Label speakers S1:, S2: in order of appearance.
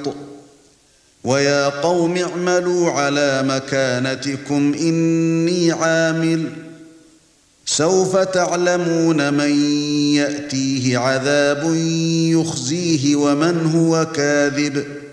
S1: محيط ويا قوم اعملوا على مكانتكم إني عامل سوف تعلمون من يأتيه عذاب يخزيه ومن هو كاذب